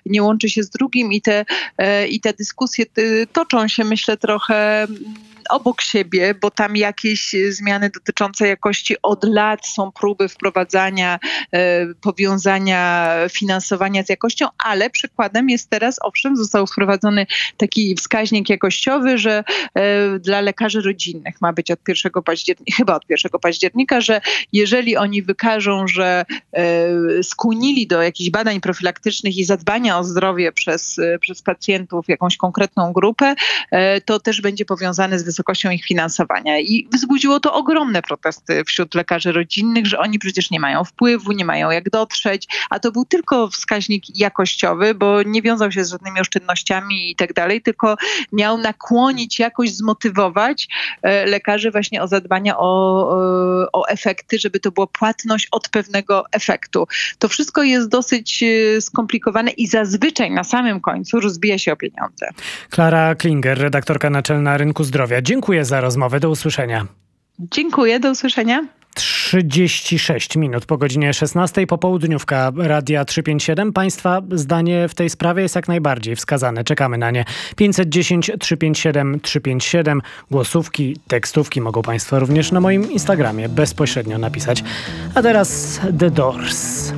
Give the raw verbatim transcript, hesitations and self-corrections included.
nie łączy się z drugim i te, i te dyskusje toczą się, myślę, trochę obok siebie, bo tam jakieś zmiany dotyczące jakości od lat są próby wprowadzania, e, powiązania finansowania z jakością, ale przykładem jest teraz, owszem, został wprowadzony taki wskaźnik jakościowy, że e, dla lekarzy rodzinnych ma być od pierwszego października, chyba od pierwszego października, że jeżeli oni wykażą, że e, skłonili do jakichś badań profilaktycznych i zadbania o zdrowie przez, przez pacjentów, jakąś konkretną grupę, e, to też będzie powiązane z wysokością ich finansowania. I wzbudziło to ogromne protesty wśród lekarzy rodzinnych, że oni przecież nie mają wpływu, nie mają jak dotrzeć, a to był tylko wskaźnik jakościowy, bo nie wiązał się z żadnymi oszczędnościami i tak dalej, tylko miał nakłonić, jakoś zmotywować lekarzy właśnie o zadbania o, o efekty, żeby to była płatność od pewnego efektu. To wszystko jest dosyć skomplikowane i zazwyczaj na samym końcu rozbija się o pieniądze. Klara Klinger, redaktorka naczelna Rynku Zdrowia. Dziękuję za rozmowę. Do usłyszenia. Dziękuję. Do usłyszenia. trzydzieści sześć minut po godzinie szesnastej, popołudniówka Radia trzysta pięćdziesiąt siedem. Państwa zdanie w tej sprawie jest jak najbardziej wskazane. Czekamy na nie. pięćset dziesięć trzysta pięćdziesiąt siedem trzysta pięćdziesiąt siedem. Głosówki, tekstówki mogą Państwo również na moim Instagramie bezpośrednio napisać. A teraz The Doors.